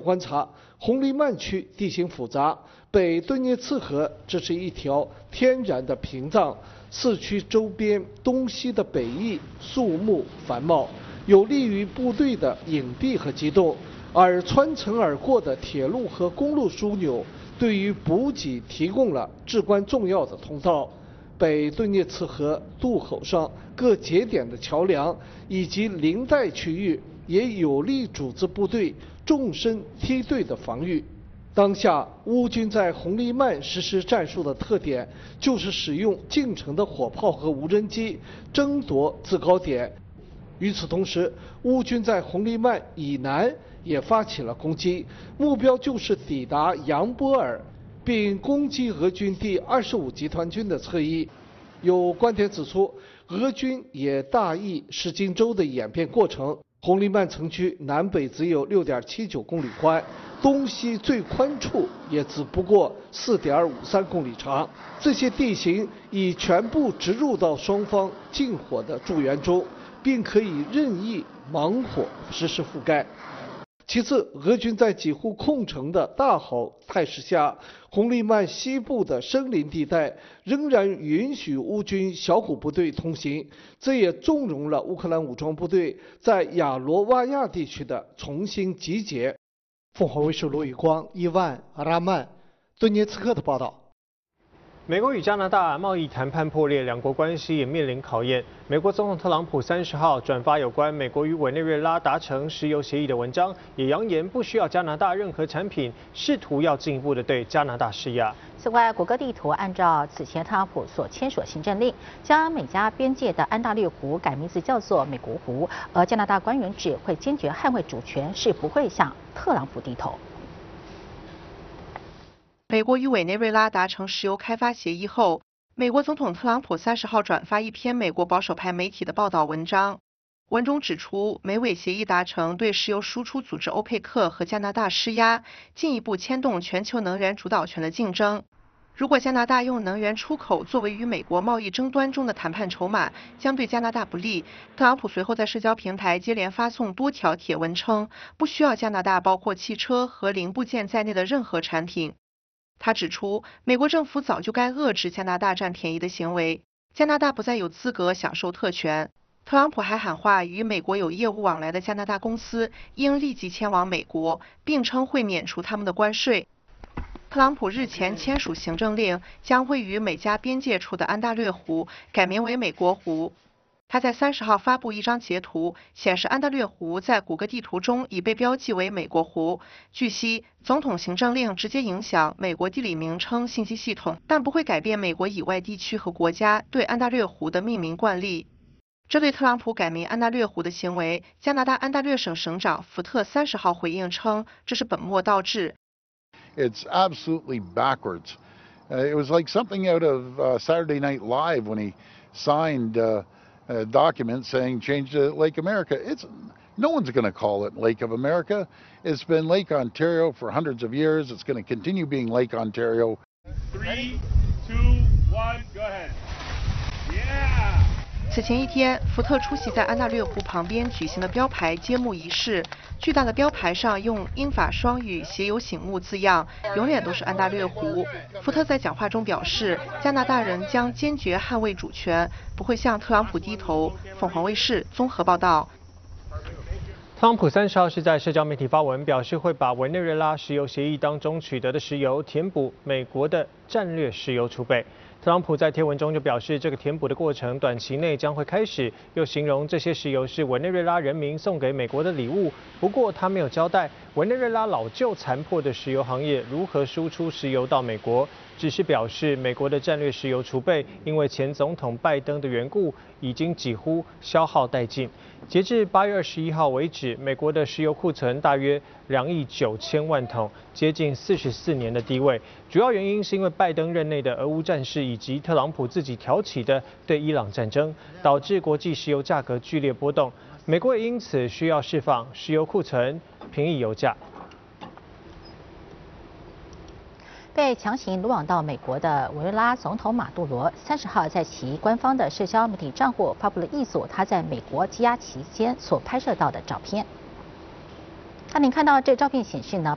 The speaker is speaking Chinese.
观察，红利曼区地形复杂，北顿涅茨河这是一条天然的屏障，市区周边东西的北翼树木繁茂，有利于部队的隐蔽和机动，而穿城而过的铁路和公路枢纽对于补给提供了至关重要的通道。北顿涅茨河渡口上各节点的桥梁以及领带区域也有力组织部队纵深梯队的防御。当下乌军在红利曼实施战术的特点就是使用近程的火炮和无人机争夺制高点。与此同时，乌军在红利曼以南也发起了攻击，目标就是抵达扬波尔，并攻击俄军第25集团军的侧翼。有观点指出，俄军也大意是荆州的演变过程。红利曼城区南北只有6.79公里宽，东西最宽处也只不过4.53公里长。这些地形已全部植入到双方近火的驻援中，并可以任意盲火实施覆盖。其次，俄军在几乎控城的大好态势下，红利曼西部的森林地带仍然允许乌军小股部队通行，这也纵容了乌克兰武装部队在亚罗瓦亚地区的重新集结。凤凰卫视罗宇光、伊万、阿拉曼、顿涅茨克的报道。 美国与加拿大贸易谈判破裂，两国关系也面临考验。美国总统特朗普30号转发有关美国与委内瑞拉达成石油协议的文章，也扬言不需要加拿大任何产品，试图要进一步的对加拿大施压。 此外，谷歌地图按照此前特朗普所签署的行政令，将美加边界的安大略湖改名字叫做美国湖，而加拿大官员指会坚决捍卫主权，是不会向特朗普低头。 美国与委内瑞拉达成石油开发协议后，美国总统特朗普30号转发一篇美国保守派媒体的报道文章，文中指出，美委协议达成对石油输出组织欧佩克和加拿大施压，进一步牵动全球能源主导权的竞争。如果加拿大用能源出口作为与美国贸易争端中的谈判筹码，将对加拿大不利。特朗普随后在社交平台接连发送多条帖文称，不需要加拿大包括汽车和零部件在内的任何产品。他指出，美国政府早就该遏制加拿大占便宜的行为，加拿大不再有资格享受特权。特朗普还喊话，与美国有业务往来的加拿大公司应立即迁往美国，并称会免除他们的关税。特朗普日前签署行政令，将位于美加边界处的安大略湖改名为美国湖。他在30号发布一张截图，显示安大略湖在谷歌地图中已被标记为美国湖。据悉，总统行政令直接影响美国地理名称信息系统，但不会改变美国以外地区和国家对安大略湖的命名惯例。这对特朗普改名安大略湖的行为，加拿大安大略省省长福特30号回应称，这是本末倒置。 It's absolutely backwards. It was like something out of Saturday Night Live when he signed a document saying change to Lake America. No one's going to call it Lake of America. It's been Lake Ontario for hundreds of years. It's going to continue being Lake Ontario. 3, 2, 1, go ahead. Yeah. 此前一天，福特出席在安大略湖旁边举行的标牌揭幕仪式。巨大的标牌上用英法双语写有醒目字样，永远都是安大略湖。福特在讲话中表示，加拿大人将坚决捍卫主权，不会向特朗普低头。凤凰卫视综合报道。 特朗普30号是在社交媒体发文，表示会把委内瑞拉石油协议当中取得的石油填补美国的战略石油储备。特朗普在贴文中就表示，这个填补的过程短期内将会开始，又形容这些石油是委内瑞拉人民送给美国的礼物。不过他没有交代委内瑞拉老旧残破的石油行业如何输出石油到美国，只是表示美国的战略石油储备因为前总统拜登的缘故，已经几乎消耗殆尽。截至8月21号为止，美国的石油库存大约2亿9千万桶，接近44年的低位。主要原因是因为拜登任内的俄乌战事以及特朗普自己挑起的对伊朗战争，导致国际石油价格剧烈波动。美国也因此需要释放石油库存，平抑油价。 被强行掳往到美国的委内瑞拉总统马杜罗30号在其官方的社交媒体账户发布了一组他在美国羁押期间所拍摄到的照片。当您看到这照片显示呢，